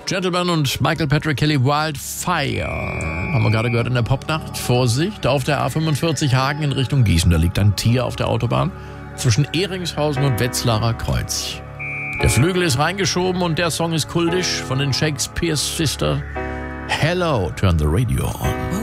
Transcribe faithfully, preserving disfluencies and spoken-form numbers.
Gentleman und Michael Patrick Kelly, Wildfire. Haben wir gerade gehört in der Popnacht. Vorsicht, auf der A fünfundvierzig Hagen in Richtung Gießen. Da liegt ein Tier auf der Autobahn zwischen Ehringshausen und Wetzlarer Kreuz. Der Flügel ist reingeschoben und der Song ist kultisch von den Shakespeare Sisters. Hello, turn the radio on.